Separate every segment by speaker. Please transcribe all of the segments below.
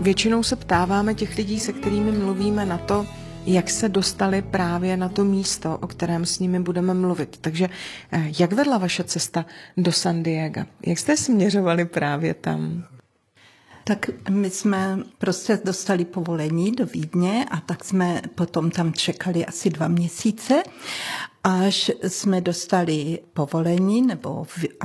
Speaker 1: Většinou se ptáváme těch lidí, se kterými mluvíme, na to, jak se dostali právě na to místo, o kterém s nimi budeme mluvit. Takže jak vedla vaše cesta do San Diega? Jak jste směřovali právě tam?
Speaker 2: Tak my jsme prostě dostali povolení do Vídně a tak jsme potom tam čekali asi 2 měsíce, až jsme dostali povolení nebo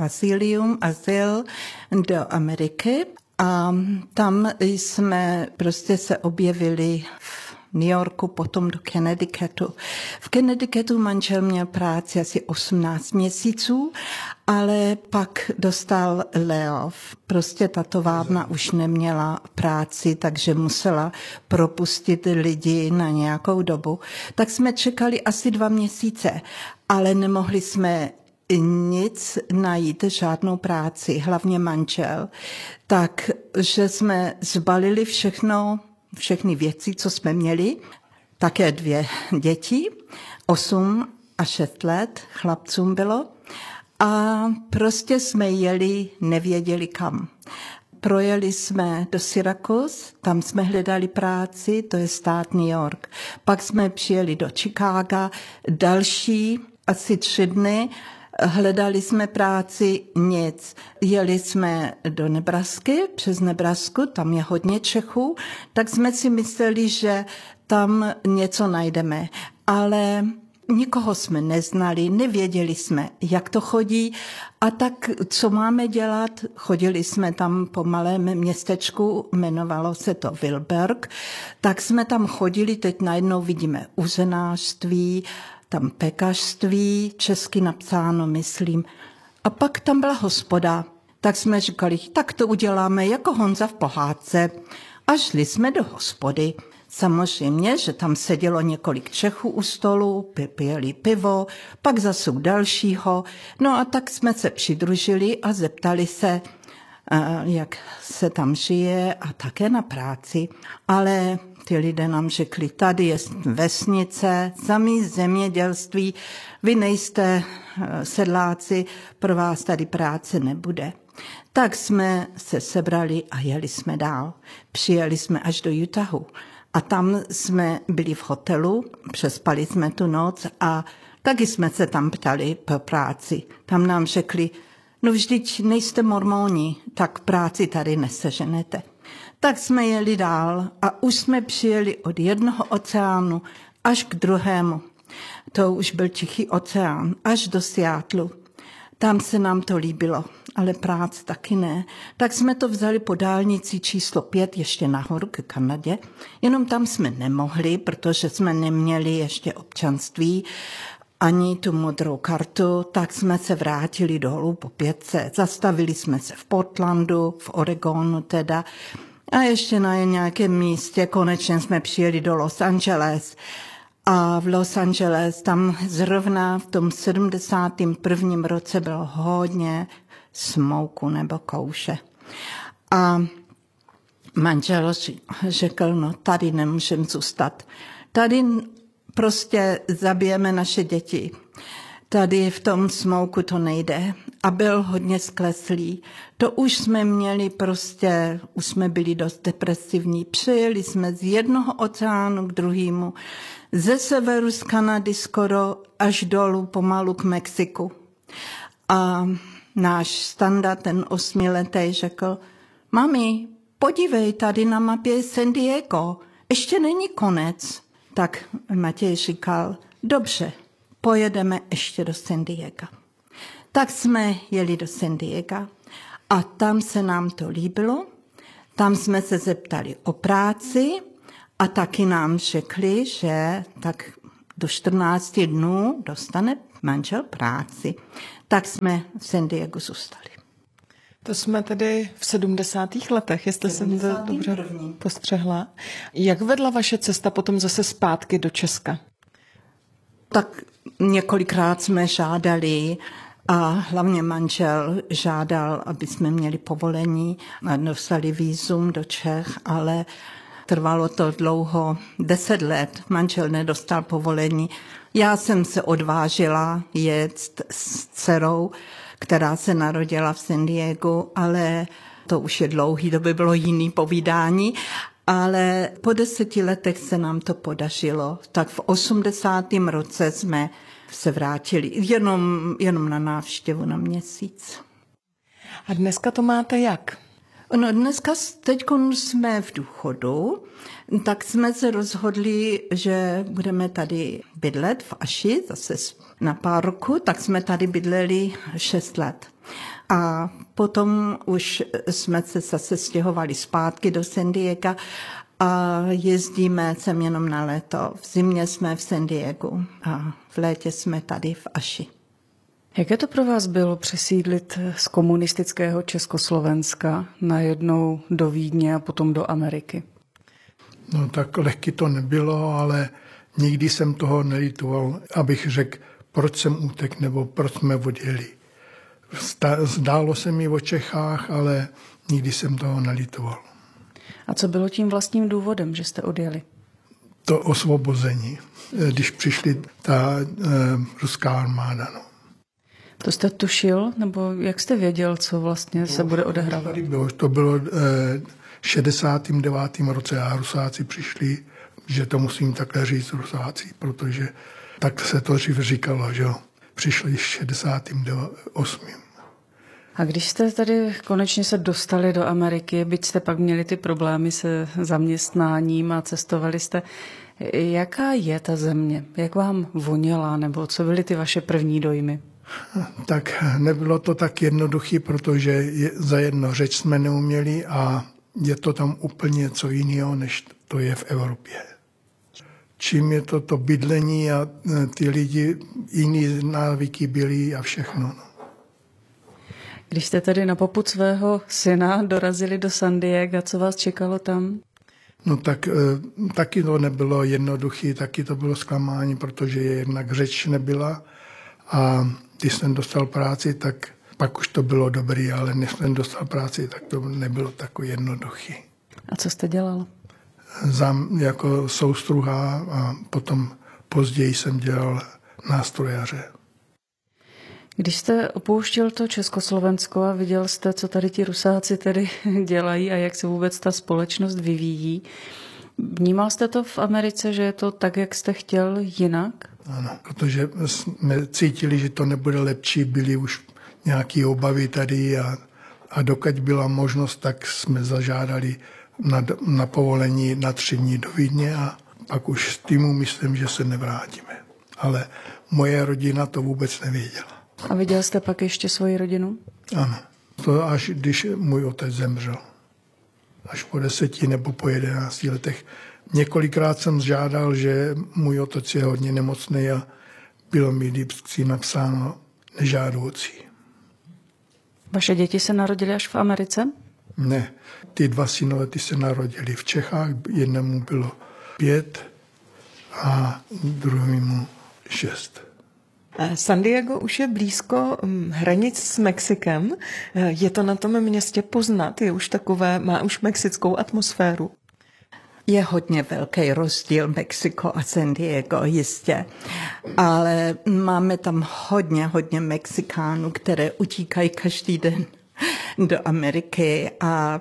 Speaker 2: azyl do Ameriky. A tam jsme prostě se objevili v New Yorku, potom do Connecticutu. V Connecticutu manžel měl práci asi 18 měsíců, ale pak dostal layoff. Prostě ta továrna už neměla práci, takže musela propustit lidi na nějakou dobu. Tak jsme čekali asi 2 měsíce, ale nemohli jsme nic najít, žádnou práci, hlavně manžel. Takže jsme zbalili všechny věci, co jsme měli, také 2 děti, 8 a 6 let, chlapcům bylo. A prostě jsme jeli, nevěděli kam. Projeli jsme do Syracuse, tam jsme hledali práci, to je stát New York. Pak jsme přijeli do Chicaga, další asi 3 dny, hledali jsme práci, nic. Jeli jsme do Nebrasky, přes Nebrasku, tam je hodně Čechů, tak jsme si mysleli, že tam něco najdeme. Ale nikoho jsme neznali, nevěděli jsme, jak to chodí. A tak, co máme dělat? Chodili jsme tam po malém městečku, jmenovalo se to Wilberg, tak jsme tam chodili, teď najednou vidíme uzenářství, tam pekařství, česky napsáno, myslím. A pak tam byla hospoda. Tak jsme říkali, tak to uděláme jako Honza v pohádce. A šli jsme do hospody. Samozřejmě, že tam sedělo několik Čechů u stolu, pili pivo, pak zase u dalšího. No a tak jsme se přidružili a zeptali se, jak se tam žije a také na práci. Ale ty lidé nám řekli, tady je vesnice, samý zemědělství, vy nejste sedláci, pro vás tady práce nebude. Tak jsme se sebrali a jeli jsme dál. Přijeli jsme až do Utahu. A tam jsme byli v hotelu, přespali jsme tu noc a taky jsme se tam ptali po práci. Tam nám řekli, no vždyť nejste mormoni, tak práci tady neseženete. Tak jsme jeli dál a už jsme přijeli od jednoho oceánu až k druhému. To už byl Tichý oceán, až do Seattlu. Tam se nám to líbilo, ale práce taky ne. Tak jsme to vzali po dálnici číslo 5 ještě nahoru k Kanadě. Jenom tam jsme nemohli, protože jsme neměli ještě občanství ani tu modrou kartu, tak jsme se vrátili dolů po 5. Zastavili jsme se v Portlandu, v Oregonu teda. A ještě na nějakém místě konečně jsme přijeli do Los Angeles. A v Los Angeles tam zrovna v tom 71. roce bylo hodně smouku nebo kouše. A manžel řekl, no tady nemůžeme zůstat. Tady prostě zabijeme naše děti. Tady v tom smouku to nejde. A byl hodně skleslý. To už jsme měli prostě, už jsme byli dost depresivní. Přejeli jsme z jednoho oceánu k druhému. Ze severu z Kanady skoro až dolů pomalu k Mexiku. A náš Standa, ten 8letý, řekl, mami, podívej, tady na mapě je San Diego, ještě není konec. Tak Matěj říkal, dobře, pojedeme ještě do San Diega. Tak jsme jeli do San Diega a tam se nám to líbilo. Tam jsme se zeptali o práci a taky nám řekli, že tak do 14 dnů dostane manžel práci. Tak jsme v San Diego zůstali.
Speaker 1: To jsme tedy v 70. letech, jestli jsem to dobře postřehla. Jak vedla vaše cesta potom zase zpátky do Česka?
Speaker 2: Tak několikrát jsme žádali a hlavně manžel žádal, aby jsme měli povolení a dostali vízum do Čech, ale trvalo to dlouho, 10 let, manžel nedostal povolení. Já jsem se odvážila jet s dcerou, která se narodila v San Diegu, ale to už je dlouhý, to by bylo jiný povídání. Ale po 10 letech se nám to podařilo. Tak v 80. roce jsme se vrátili jenom na návštěvu na měsíc.
Speaker 1: A dneska to máte jak?
Speaker 2: No dneska teď jsme v důchodu, tak jsme se rozhodli, že budeme tady bydlet v Aši, zase na pár roku, tak jsme tady bydleli 6 let. A potom už jsme se zase stěhovali zpátky do San Diega a jezdíme sem jenom na léto. V zimě jsme v San Diegu a v létě jsme tady v Aši.
Speaker 3: Jaké to pro vás bylo přesídlit z komunistického Československa najednou do Vídně a potom do Ameriky?
Speaker 4: No tak lehky to nebylo, ale nikdy jsem toho nelitoval, abych řekl, proč jsem utek nebo proč jsme odjeli. Zdálo se mi o Čechách, ale nikdy jsem toho nelitoval.
Speaker 3: A co bylo tím vlastním důvodem, že jste odjeli?
Speaker 4: To osvobození, když přišli ta ruská armáda. No.
Speaker 3: To jste tušil, nebo jak jste věděl, co vlastně se bude odehrávat?
Speaker 4: To bylo v 69. roce a Rusáci přišli, že to musím takhle říct Rusáci, protože tak se to dřív říkalo, že jo. Přišli v 68.
Speaker 3: A když jste tady konečně se dostali do Ameriky, byť jste pak měli ty problémy se zaměstnáním a cestovali jste, jaká je ta země? Jak vám voněla, nebo co byly ty vaše první dojmy?
Speaker 4: Tak nebylo to tak jednoduché, protože za jedno řeč jsme neuměli a je to tam úplně něco jiného, než to je v Evropě. Čím je to bydlení a ty lidi, jiný návyky byly a všechno. No.
Speaker 3: Když jste tedy na popud svého syna dorazili do San Diega, co vás čekalo tam?
Speaker 4: No tak taky to nebylo jednoduché, taky to bylo zklamání, protože jednak řeč nebyla a když jsem dostal práci, tak pak už to bylo dobrý, ale než jsem dostal práci, tak to nebylo takové jednoduché.
Speaker 3: A co jste dělal?
Speaker 4: Jako soustruha a potom později jsem dělal nástrojaře.
Speaker 3: Když jste opouštěl to Československo a viděl jste, co tady ti Rusáci tedy dělají a jak se vůbec ta společnost vyvíjí, vnímal jste to v Americe, že je to tak, jak jste chtěl, jinak?
Speaker 4: Ano, protože jsme cítili, že to nebude lepší, byly už nějaké obavy tady a dokud byla možnost, tak jsme zažádali na povolení na 3 dní do Vídně a pak už s týmu myslím, že se nevrátíme. Ale moje rodina to vůbec nevěděla.
Speaker 3: A viděl jste pak ještě svoji rodinu?
Speaker 4: Ano, to až když můj otec zemřel. Až po 10 nebo po 11 letech. Několikrát jsem žádal, že můj otec je hodně nemocný a bylo mi vždycky napsáno nežádoucí.
Speaker 3: Vaše děti se narodily až v Americe?
Speaker 4: Ne, ty 2 synové ty se narodili v Čechách, jednomu bylo 5 a druhému 6.
Speaker 1: San Diego už je blízko hranic s Mexikem. Je to na tom městě poznat? Je už takové, má už mexickou atmosféru?
Speaker 2: Je hodně velký rozdíl Mexiko a San Diego, jistě. Ale máme tam hodně Mexikánů, které utíkají každý den do Ameriky a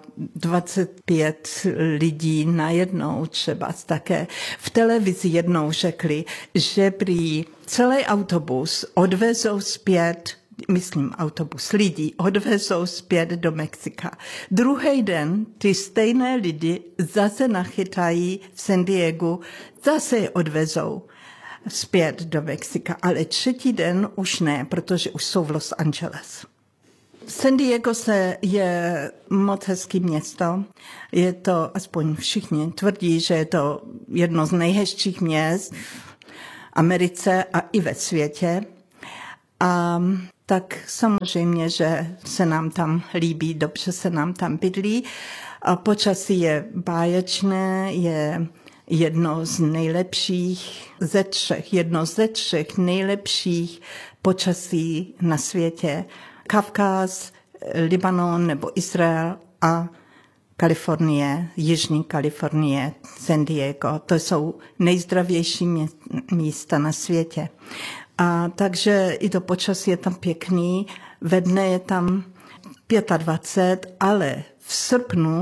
Speaker 2: 25 lidí najednou třeba také. V televizi jednou řekli, že prý celý autobus odvezou zpět, myslím autobus lidí, odvezou zpět do Mexika. Druhý den ty stejné lidi zase nachytají v San Diegu, zase je odvezou zpět do Mexika, ale 3. den už ne, protože už jsou v Los Angeles. San Diego je moc hezký město. Je to, aspoň všichni tvrdí, že je to jedno z nejhezčích měst v Americe a i ve světě. A tak samozřejmě, že se nám tam líbí, dobře se nám tam bydlí. A počasí je báječné, je jedno z ze třech nejlepších počasí na světě. Kavkaz, Libanon nebo Izrael a Kalifornie, Jižní Kalifornie, San Diego. To jsou nejzdravější místa na světě. A takže i to počasí je tam pěkný, ve dne je tam 25, ale v srpnu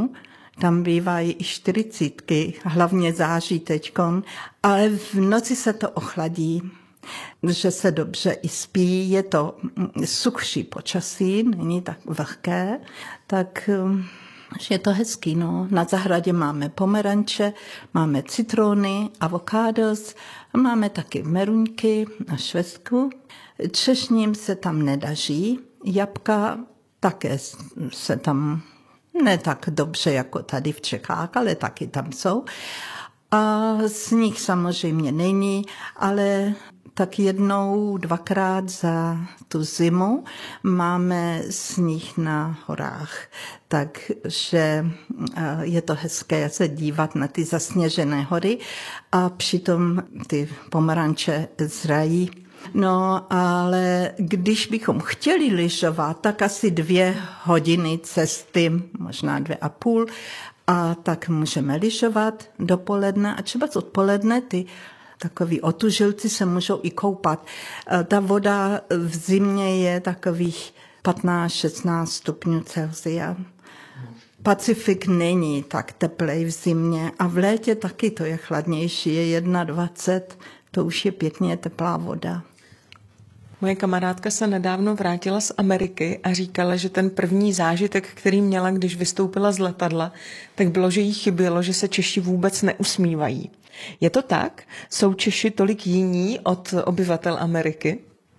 Speaker 2: tam bývají i 40, hlavně září teďkon, ale v noci se to ochladí, že se dobře i spí, je to suchší počasí, není tak vlhké, tak je to hezký, no. Na zahradě máme pomeranče, máme citrony, avokádos, máme taky meruňky a švestku. Třešním se tam nedaří, jabka také se tam ne tak dobře jako tady v Čechách, ale taky tam jsou. A sníh samozřejmě není, ale tak jednou, dvakrát za tu zimu máme sníh na horách. Takže je to hezké se dívat na ty zasněžené hory a přitom ty pomeranče zrají. No, ale když bychom chtěli lyžovat, tak asi 2 hodiny cesty, možná 2,5, a tak můžeme lyžovat dopoledne a třeba odpoledne ty takový otužilci se můžou i koupat. Ta voda v zimě je takových 15-16 stupňů Celsia. Pacifik není tak teplej v zimě a v létě taky to je chladnější, je 21, to už je pěkně teplá voda.
Speaker 1: Moje kamarádka se nedávno vrátila z Ameriky a říkala, že ten první zážitek, který měla, když vystoupila z letadla, tak bylo, že jí chybělo, že se Češi vůbec neusmívají. Je to tak? Jsou Češi tolik jiní od obyvatel Ameriky?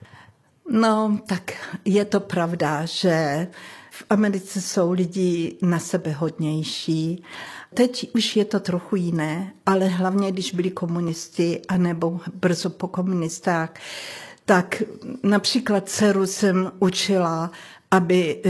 Speaker 2: No, tak je to pravda, že v Americe jsou lidi na sebe hodnější. Teď už je to trochu jiné, ale hlavně, když byli komunisti, anebo brzo po komunistách, tak například dceru jsem učila, aby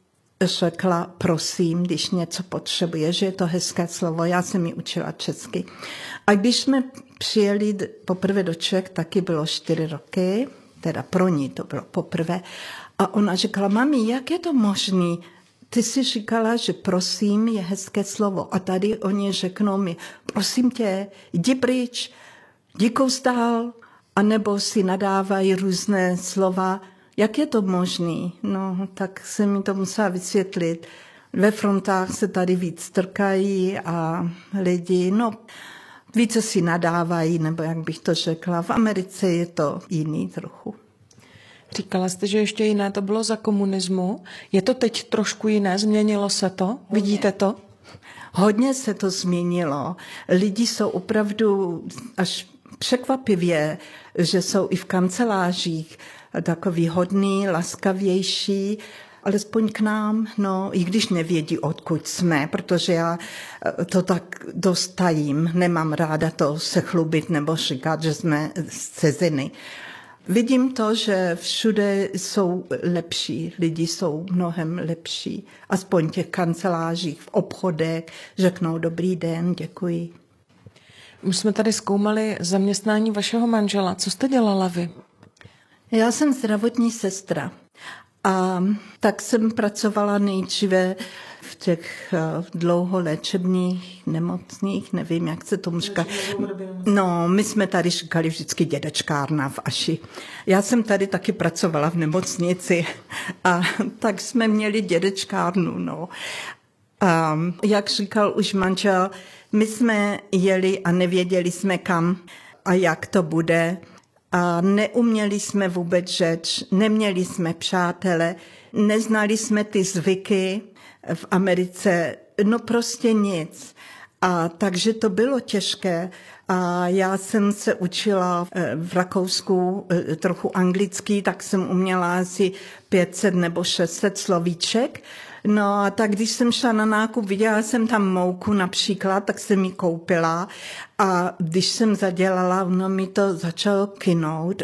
Speaker 2: řekla prosím, když něco potřebuje, že je to hezké slovo. Já jsem ji učila česky. A když jsme přijeli poprvé do Čech, taky bylo 4 roky, teda pro ní to bylo poprvé. A ona říkala, mami, jak je to možný? Ty jsi říkala, že prosím je hezké slovo. A tady oni řeknou mi, prosím tě, jdi pryč, jdi koustal, anebo si nadávají různé slova. Jak je to možný? No, tak se mi to musela vysvětlit. Ve frontách se tady víc strkají a lidi, no, více si nadávají, nebo jak bych to řekla. V Americe je to jiný trochu.
Speaker 1: Říkala jste, že ještě jiné to bylo za komunismu. Je to teď trošku jiné? Změnilo se to? Vidíte to?
Speaker 2: Hodně se to změnilo. Lidi jsou opravdu až překvapivě, že jsou i v kancelářích takový hodný, laskavější, alespoň k nám, no, i když nevědí, odkud jsme, protože já to tak dostajím, nemám ráda to se chlubit nebo říkat, že jsme z ciziny. Vidím to, že všude jsou lepší, lidi jsou mnohem lepší, aspoň v těch kancelářích, v obchodech, řeknou dobrý den, děkuji.
Speaker 1: Už jsme tady zkoumali zaměstnání vašeho manžela. Co jste dělala vy?
Speaker 2: Já jsem zdravotní sestra a tak jsem pracovala nejdříve v těch dlouholéčebných nemocných, nevím, jak se tomu říká. No, my jsme tady říkali vždycky dědečkárna v Aši. Já jsem tady taky pracovala v nemocnici a tak jsme měli dědečkárnu, no. A jak říkal už manžel, my jsme jeli a nevěděli jsme kam a jak to bude. A neuměli jsme vůbec řeč, neměli jsme přátele, neznali jsme ty zvyky v Americe, no prostě nic. A takže to bylo těžké. A já jsem se učila v Rakousku trochu anglicky, tak jsem uměla asi 500 nebo 600 slovíček. No a tak když jsem šla na nákup, viděla jsem tam mouku například, tak jsem ji koupila a když jsem zadělala, no mi to začalo kynout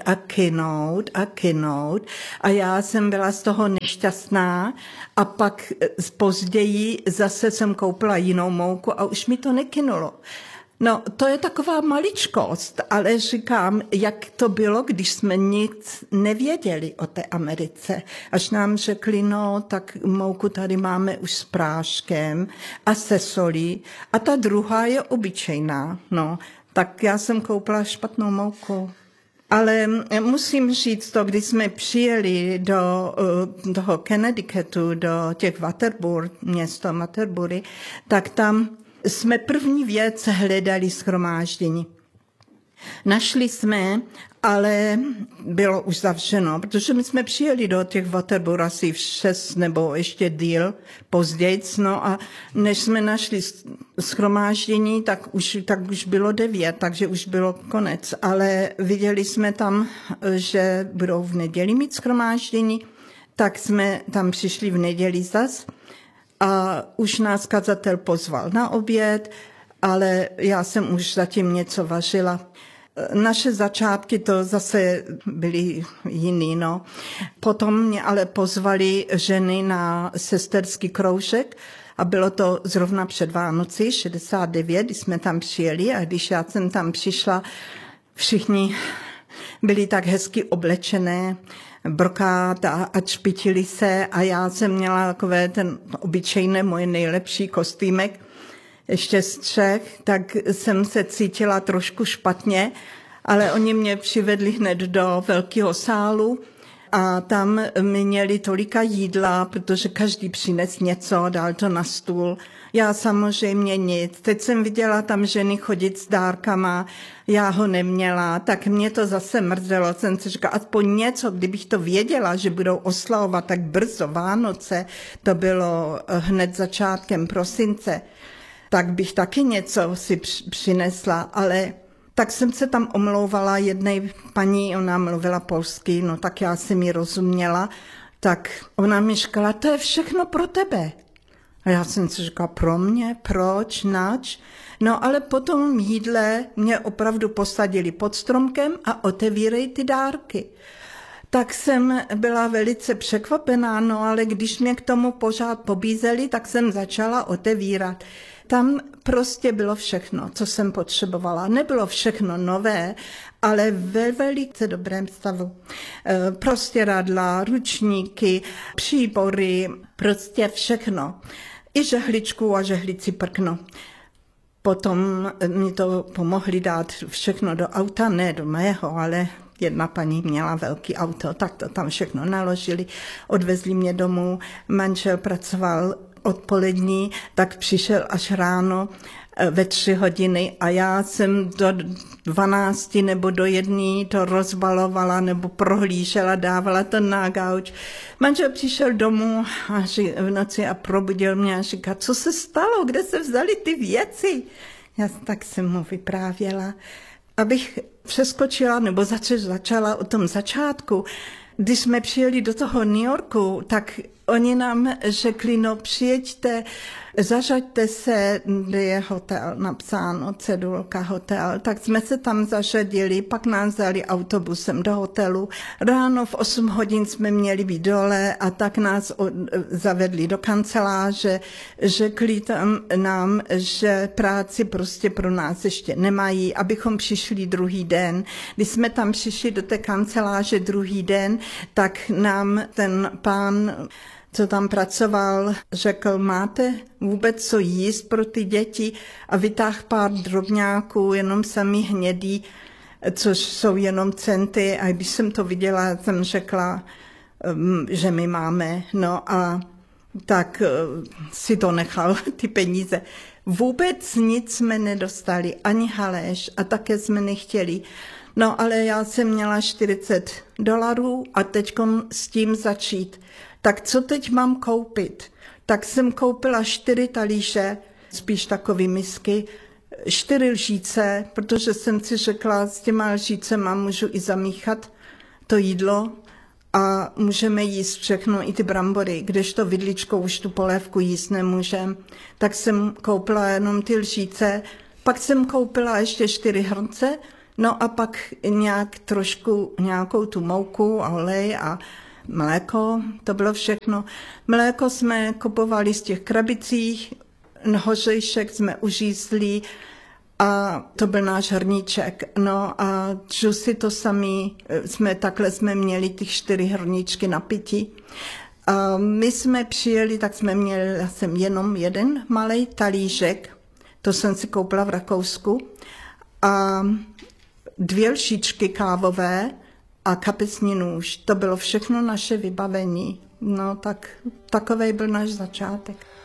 Speaker 2: a já jsem byla z toho nešťastná a pak později zase jsem koupila jinou mouku a už mi to nekynulo. No, to je taková maličkost, ale říkám, jak to bylo, když jsme nic nevěděli o té Americe. Až nám řekli, no, tak mouku tady máme už s práškem a se solí a ta druhá je obyčejná. No, tak já jsem koupila špatnou mouku. Ale musím říct to, když jsme přijeli do toho Connecticutu, do těch město Waterbury, tak tam jsme první věc hledali shromáždění. Našli jsme, ale bylo už zavřeno, protože my jsme přijeli do těch Waterbury asi v 6 nebo ještě díl později, no a než jsme našli shromáždění, tak už bylo 9, takže už bylo konec. Ale viděli jsme tam, že budou v neděli mít shromáždění, tak jsme tam přišli v neděli zas a už nás kazatel pozval na oběd, ale já jsem už zatím něco vařila. Naše začátky to zase byly jiný, no. Potom mě ale pozvali ženy na sesterský kroužek a bylo to zrovna před Vánoci 69, když jsme tam přijeli a když já jsem tam přišla, všichni byli tak hezky oblečené, brokát a čpitili se a já jsem měla takové ten obyčejný můj nejlepší kostýmek, ještě z 3, tak jsem se cítila trošku špatně, ale oni mě přivedli hned do velkého sálu a tam měli tolika jídla, protože každý přines něco, dal to na stůl. Já samozřejmě nic. Teď jsem viděla tam ženy chodit s dárkama, já ho neměla, tak mě to zase mrzelo. Jsem si říkala, aspoň něco, kdybych to věděla, že budou oslavovat tak brzo Vánoce, to bylo hned začátkem prosince, tak bych taky něco si přinesla, ale tak jsem se tam omlouvala jedné paní, ona mluvila polsky, no tak já jsem ji rozuměla, tak ona mi říkala, to je všechno pro tebe. A já jsem si říkala, pro mě, proč, nač? No ale po tom jídle mě opravdu posadili pod stromkem a otevírej ty dárky. Tak jsem byla velice překvapená, no ale když mě k tomu pořád pobízeli, tak jsem začala otevírat. Tam prostě bylo všechno, co jsem potřebovala. Nebylo všechno nové, ale ve velice dobrém stavu. Prostěradla, ručníky, příbory, prostě všechno. I žehličku a žehlici prkno. Potom mi to pomohli dát všechno do auta, ne do mého, ale jedna paní měla velký auto, tak to tam všechno naložili, odvezli mě domů, manžel pracoval odpolední, tak přišel až ráno ve 3 hodiny a já jsem do 12 nebo do 1 to rozbalovala nebo prohlížela, dávala to na gauč. Manžel přišel domů v noci a probudil mě a říká, co se stalo, kde se vzaly ty věci? Já tak jsem mu vyprávěla. Abych přeskočila nebo začala o tom začátku, když jsme přijeli do toho New Yorku, tak oni nám řekli, no přijeďte, zařaďte se, kde je hotel napsáno, cedulka hotel, tak jsme se tam zařadili, pak nás vzali autobusem do hotelu. Ráno v 8 hodin jsme měli být dole a tak nás zavedli do kanceláře, řekli tam nám, že práci prostě pro nás ještě nemají, abychom přišli druhý den. Když jsme tam přišli do té kanceláře druhý den, tak nám ten pán, co tam pracoval, řekl, máte vůbec co jíst pro ty děti a vytáhl pár drobňáků, jenom sami hnědý, což jsou jenom centy a když jsem to viděla, jsem řekla, že my máme, no a tak si to nechal, ty peníze. Vůbec nic jsme nedostali, ani haléř a také jsme nechtěli. No ale já jsem měla $40 a teďkom s tím začít. Tak co teď mám koupit? Tak jsem koupila 4 talíře, spíš takové misky, 4 lžíce, protože jsem si řekla, s těma lžícema můžu i zamíchat to jídlo a můžeme jíst všechno, i ty brambory, kdežto vidličkou už tu polévku jíst nemůžem. Tak jsem koupila jenom ty lžíce, pak jsem koupila ještě 4 hrnce, no a pak nějakou tu mouku a olej a mléko, to bylo všechno. Mléko jsme kupovali z těch krabicích, hořejšek jsme uřízli a to byl náš hrníček. No a džusy to samý, takhle jsme měli těch 4 hrníčky na pití. A my jsme přijeli, tak jsme měli, já jsem jenom jeden malej talířek, to jsem si koupila v Rakousku a 2 lžičky kávové a kapesní nůž. To bylo všechno naše vybavení. No tak takovej byl náš začátek.